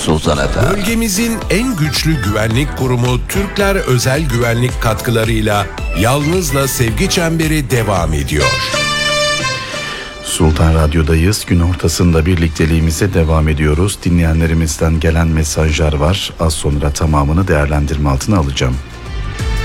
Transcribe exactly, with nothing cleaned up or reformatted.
Sultan Efendi. Bölgemizin en güçlü güvenlik kurumu Türkler Özel Güvenlik katkılarıyla Yalnız'la Sevgi Çemberi devam ediyor. Sultan Radyo'dayız. Gün ortasında birlikteliğimize devam ediyoruz. Dinleyenlerimizden gelen mesajlar var. Az sonra tamamını değerlendirme altına alacağım.